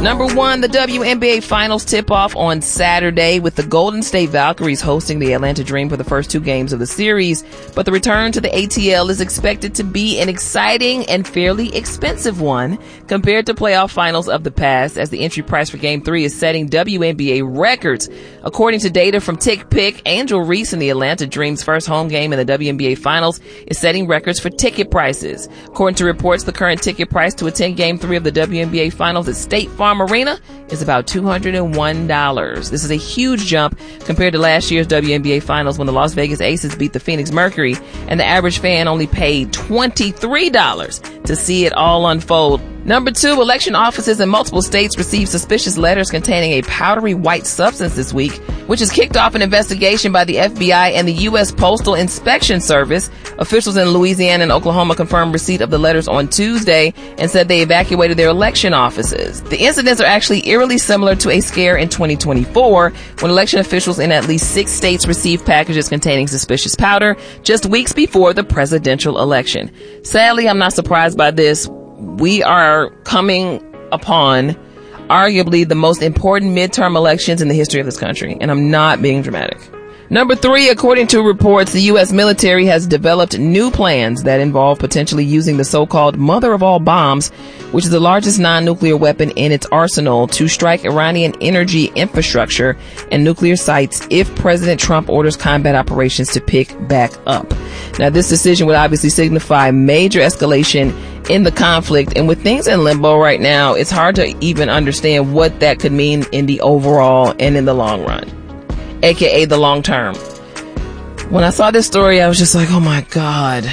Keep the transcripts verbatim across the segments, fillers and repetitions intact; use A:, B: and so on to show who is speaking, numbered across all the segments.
A: Number one, the W N B A Finals tip-off on Saturday with the Golden State Valkyries hosting the Atlanta Dream for the first two games of the series. But the return to the A T L is expected to be an exciting and fairly expensive one compared to playoff finals of the past, as the entry price for Game three is setting W N B A records. According to data from TickPick, Angel Reese in the Atlanta Dream's first home game in the W N B A Finals is setting records for ticket prices. According to reports, the current ticket price to attend Game three of the W N B A Finals at State Farm Arena is about two hundred one dollars. This is a huge jump compared to last year's W N B A Finals when the Las Vegas Aces beat the Phoenix Mercury and the average fan only paid twenty-three dollars to see it all unfold. Number two, election offices in multiple states received suspicious letters containing a powdery white substance this week, which has kicked off an investigation by the F B I and the U S Postal Inspection Service. Officials in Louisiana and Oklahoma confirmed receipt of the letters on Tuesday and said they evacuated their election offices. The incidents are actually eerily similar to a scare in twenty twenty-four when election officials in at least six states received packages containing suspicious powder just weeks before the presidential election. Sadly, I'm not surprised by this. We are coming upon arguably the most important midterm elections in the history of this country, and I'm not being dramatic. Number three, according to reports, the U S military has developed new plans that involve potentially using the so-called mother of all bombs, which is the largest non-nuclear weapon in its arsenal, to strike Iranian energy infrastructure and nuclear sites if President Trump orders combat operations to pick back up. Now, this decision would obviously signify major escalation in the conflict, and with things in limbo right now, it's hard to even understand what that could mean in the overall and in the long run, aka the long term. When I saw this story, I was just like, oh my God,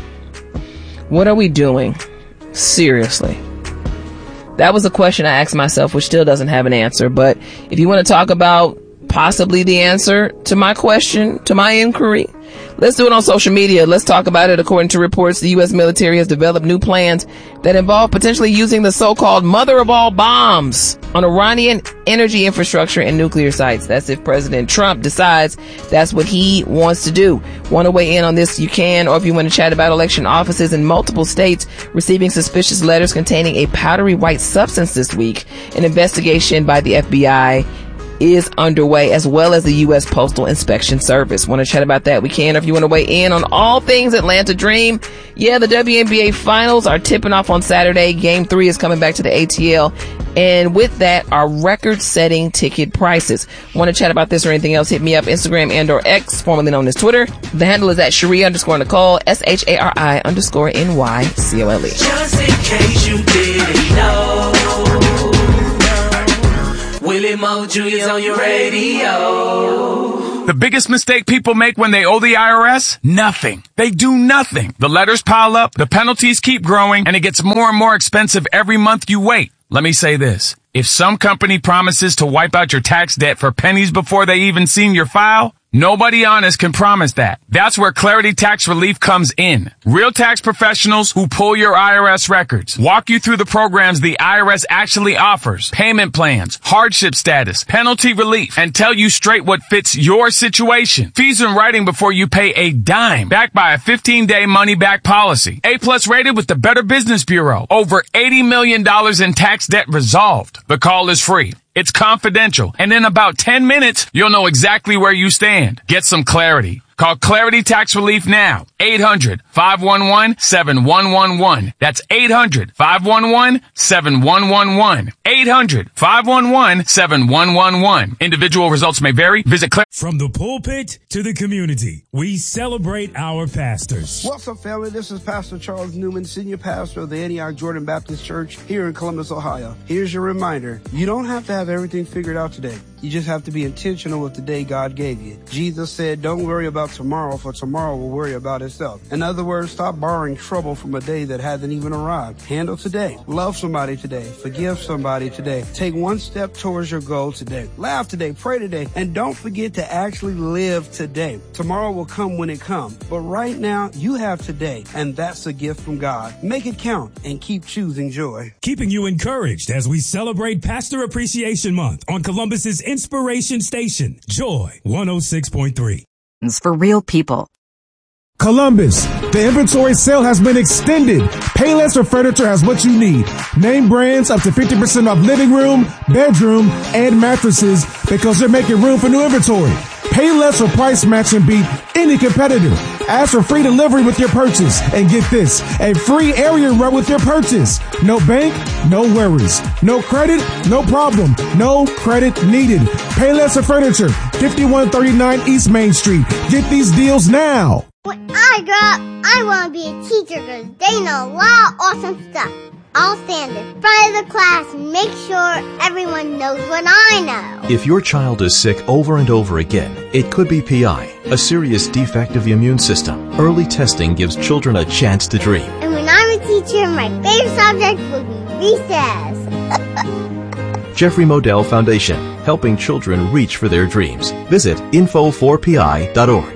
A: what are we doing? Seriously. That was a question I asked myself, which still doesn't have an answer. But if you want to talk about possibly the answer to my question, to my inquiry, let's do it on social media. Let's talk about it. According to reports, the U S military has developed new plans that involve potentially using the so-called mother of all bombs on Iranian energy infrastructure and nuclear sites. That's if President Trump decides that's what he wants to do. Want to weigh in on this? You can, or if you want to chat about election offices in multiple states receiving suspicious letters containing a powdery white substance this week, an investigation by the F B I is underway, as well as the U S Postal Inspection Service. Want to chat about that? We can. Or if you want to weigh in on all things Atlanta Dream, yeah, the W N B A Finals are tipping off on Saturday. Game three is coming back to the A T L. And with that, our record-setting ticket prices. Want to chat about this or anything else? Hit me up, Instagram and or X, formerly known as Twitter. The handle is at Shari underscore Nicole, S H A R I underscore N Y C O L E.
B: Just in case you didn't know, Willie Mo Junior's on your radio.
C: The biggest mistake people make when they owe the I R S? Nothing. They do nothing. The letters pile up, the penalties keep growing, and it gets more and more expensive every month you wait. Let me say this. If some company promises to wipe out your tax debt for pennies before they even seen your file, nobody honest can promise that. That's where Clarity Tax Relief comes in. Real tax professionals who pull your I R S records, walk you through the programs the I R S actually offers, payment plans, hardship status, penalty relief, and tell you straight what fits your situation. Fees in writing before you pay a dime, backed by a fifteen-day money-back policy. A-plus rated with the Better Business Bureau. Over eighty million dollars in tax debt resolved. The call is free. It's confidential. And in about ten minutes, you'll know exactly where you stand. Get some clarity. Call Clarity Tax Relief now. eight hundred, five one one, seven one one one. That's eight hundred, five one one, seven one one one. eight hundred, five one one, seven one one one. Individual results may vary. Visit Clarity.
D: From the pulpit to the community, we celebrate our pastors.
E: What's up, family? This is Pastor Charles Newman, Senior Pastor of the Antioch Jordan Baptist Church here in Columbus, Ohio. Here's your reminder. You don't have to have everything figured out today. You just have to be intentional with the day God gave you. Jesus said, don't worry about tomorrow, for tomorrow will worry about itself. In other words, stop borrowing trouble from a day that hasn't even arrived. Handle today. Love somebody today. Forgive somebody today. Take one step towards your goal today. Laugh today. Pray today. And don't forget to actually live today. Tomorrow will come when it comes. But right now, you have today. And that's a gift from God. Make it count and keep choosing joy.
D: Keeping you encouraged as we celebrate Pastor Appreciation Month on Columbus's Inspiration Station, Joy one oh six point three.
F: For real people.
D: Columbus, the inventory sale has been extended. Payless for Furniture has what you need. Name brands up to fifty percent off living room, bedroom, and mattresses because they're making room for new inventory. Payless for price match and beat any competitor. Ask for free delivery with your purchase. And get this, a free area run with your purchase. No bank, no worries. No credit, no problem. No credit needed. Payless for Furniture, fifty-one thirty-nine East Main Street. Get these deals now.
F: When I grow up, I want to be a teacher because they know a lot of awesome stuff. I'll stand in front of the class and make sure everyone knows what I know.
G: If your child is sick over and over again, it could be P I, a serious defect of the immune system. Early testing gives children a chance to dream.
F: And when I'm a teacher, my favorite subject will be recess.
G: Jeffrey Modell Foundation, helping children reach for their dreams. Visit info four p i dot org.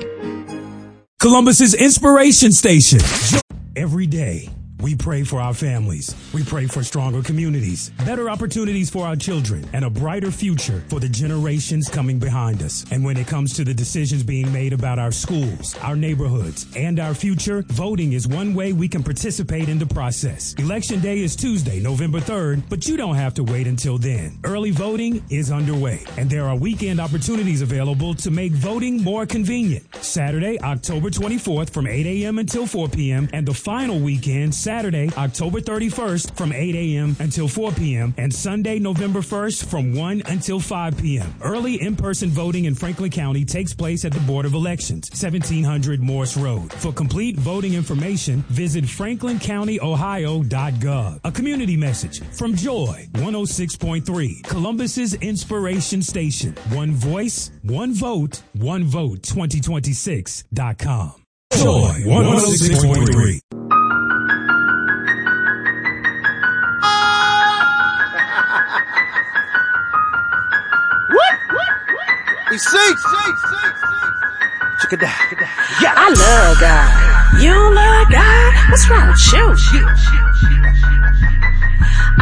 D: Columbus's Inspiration Station. Every day, we pray for our families. We pray for stronger communities, better opportunities for our children, and a brighter future for the generations coming behind us. And when it comes to the decisions being made about our schools, our neighborhoods, and our future, voting is one way we can participate in the process. Election Day is Tuesday, November third, but you don't have to wait until then. Early voting is underway, and there are weekend opportunities available to make voting more convenient. Saturday, October twenty-fourth from eight a.m. until four p.m., and the final weekend, Saturday, October thirty-first from eight a.m. until four p.m. and Sunday, November first from one until five p.m. Early in-person voting in Franklin County takes place at the Board of Elections, seventeen hundred Morse Road. For complete voting information, visit franklin county ohio dot gov. A community message from Joy one oh six point three, Columbus's Inspiration Station. One voice, one vote, one vote twenty twenty-six dot com. Joy one oh six point three.
H: We see. Check it out. Yeah.
B: I love God. You don't love God? What's wrong with you?